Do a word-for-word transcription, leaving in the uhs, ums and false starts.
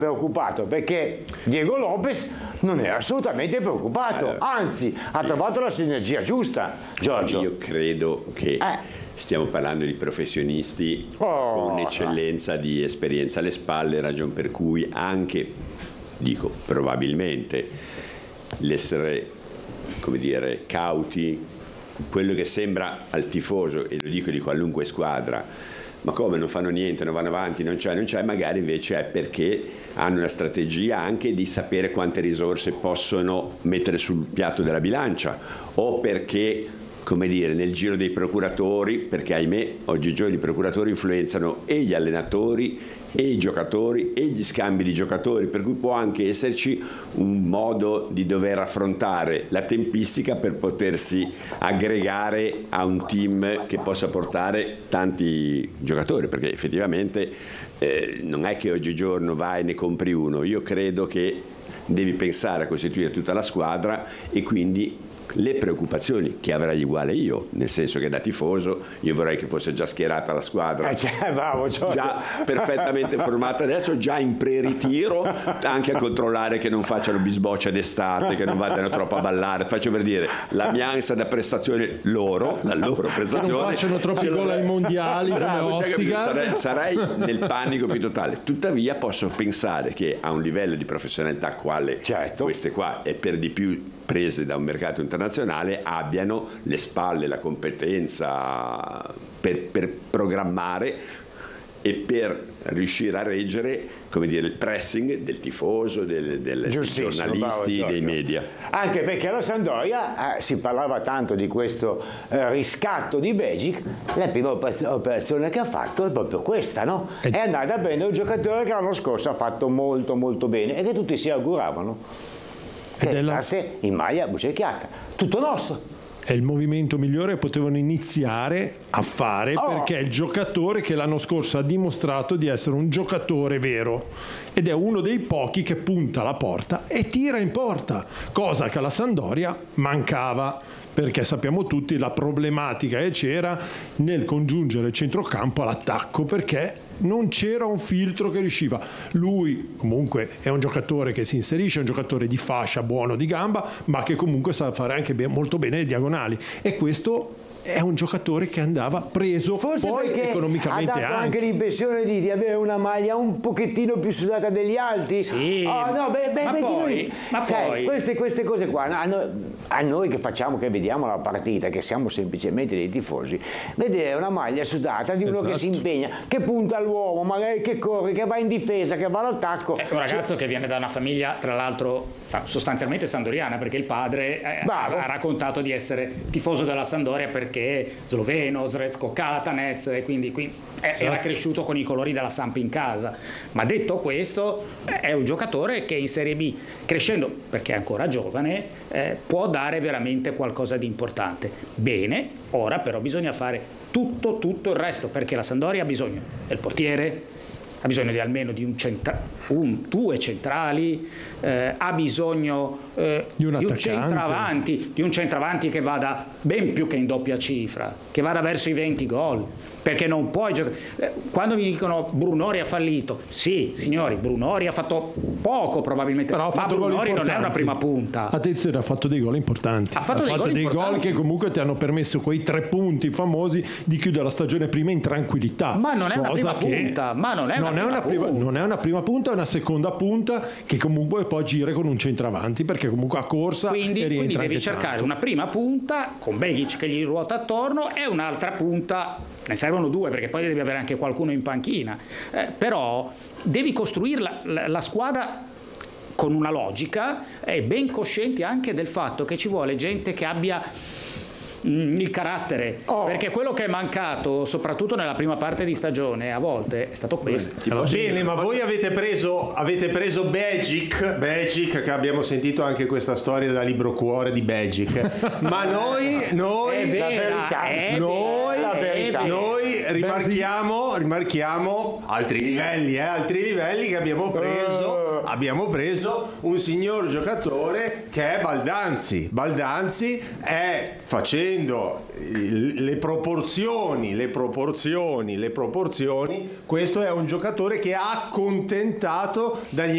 preoccupato, perché Diego Lopez non è assolutamente preoccupato, allora, anzi ha trovato la sinergia giusta. Giorgio, io credo che eh. stiamo parlando di professionisti oh, con un'eccellenza no. di esperienza alle spalle, ragion per cui anche, dico probabilmente, l'essere, come dire, cauti, quello che sembra al tifoso, e lo dico di qualunque squadra, ma come non fanno niente, non vanno avanti, non c'è, non c'è, magari invece è perché hanno una strategia anche di sapere quante risorse possono mettere sul piatto della bilancia, o perché, come dire, nel giro dei procuratori, perché ahimè oggigiorno i procuratori influenzano e gli allenatori e i giocatori e gli scambi di giocatori, per cui può anche esserci un modo di dover affrontare la tempistica per potersi aggregare a un team che possa portare tanti giocatori, perché effettivamente eh, non è che oggigiorno vai e ne compri uno. Io credo che devi pensare a costituire tutta la squadra, e quindi le preoccupazioni che avrai uguale io, nel senso che da tifoso io vorrei che fosse già schierata la squadra, eh, cioè, bravo, cioè. già perfettamente formata adesso, già in pre-ritiro, anche a controllare che non facciano bisboccia d'estate, che non vadano troppo a ballare, faccio per dire, la mia ansia da prestazione loro, la loro prestazione, che non facciano troppi gol ai mondiali, bravo, come cioè, sarei, Ostigar. sarei nel panico più totale. Tuttavia posso pensare che a un livello di professionalità quale certo. queste qua, e per di più prese da un mercato internazionale, abbiano le spalle, la competenza per, per programmare e per riuscire a reggere, come dire, il pressing del tifoso, del, del, dei giornalisti, bravo, dei media. Anche perché alla Sampdoria eh, si parlava tanto di questo eh, riscatto di Begic, la prima operazione che ha fatto è proprio questa, no? È andata a prendere un giocatore che l'anno scorso ha fatto molto molto bene e che tutti si auguravano che stasse in maglia bucecchiata, tutto nostro. È il movimento migliore che potevano iniziare a fare, oh. perché è il giocatore che l'anno scorso ha dimostrato di essere un giocatore vero, ed è uno dei pochi che punta la porta e tira in porta, cosa che alla Sampdoria mancava, perché sappiamo tutti la problematica che c'era nel congiungere il centrocampo all'attacco, perché non c'era un filtro che riusciva. Lui comunque è un giocatore che si inserisce, è un giocatore di fascia, buono di gamba, ma che comunque sa fare anche ben, molto bene le diagonali, e questo è un giocatore che andava preso, forse poi perché economicamente ha dato anche. anche l'impressione di, di avere una maglia un pochettino più sudata degli altri. Sì, oh, no, beh, beh, ma, beh, poi, ma cioè, poi queste, queste cose qua a noi, a noi che facciamo, che vediamo la partita, che siamo semplicemente dei tifosi, vedere una maglia sudata di uno esatto. che si impegna, che punta all'uomo, magari che corre, che va in difesa, che va all'attacco, è un ragazzo cioè, che viene da una famiglia tra l'altro sostanzialmente sandoriana, perché il padre eh, ha, ha raccontato di essere tifoso della Sampdoria perché sloveno, Srečko Katanec, e quindi, quindi esatto. era cresciuto con i colori della Samp in casa. Ma detto questo, è un giocatore che in Serie B, crescendo perché è ancora giovane, eh, può dare veramente qualcosa di importante. Bene, ora però bisogna fare tutto tutto il resto, perché la Sampdoria ha bisogno del portiere, ha bisogno di almeno di un, centra- un due centrali, eh, ha bisogno eh, di, un di un centravanti, di un centravanti che vada ben più che in doppia cifra, che vada verso i venti gol, perché non puoi giocare. Eh, quando mi dicono Brunori ha fallito, sì, signori, Brunori ha fatto poco probabilmente, però ha fatto ma Brunori non è una prima punta. Attenzione, ha fatto dei gol importanti. Ha fatto ha dei, fatto gol, dei gol che comunque ti hanno permesso quei tre punti famosi di chiudere la stagione prima in tranquillità. Ma non è una prima che punta, ma non è una non è una prima, punta. non è una prima punta, è una seconda punta che comunque poi gira con un centravanti, perché comunque a corsa quindi, e rientra quindi devi anche cercare tanto. una prima punta con Begic che gli ruota attorno e un'altra punta, ne servono due perché poi devi avere anche qualcuno in panchina, eh, però devi costruire la, la, la squadra con una logica e ben coscienti anche del fatto che ci vuole gente che abbia il carattere, oh. perché quello che è mancato soprattutto nella prima parte di stagione a volte è stato questo. Va bene, ma voi avete preso avete preso Begic Begic, che abbiamo sentito anche questa storia da libro cuore di Begic, ma noi noi è vera, la verità è noi, la verità. noi rimarchiamo rimarchiamo altri livelli eh, altri livelli che abbiamo preso uh. abbiamo preso un signor giocatore che è Baldanzi. Baldanzi è facendo le proporzioni, le proporzioni, le proporzioni, questo è un giocatore che ha accontentato dagli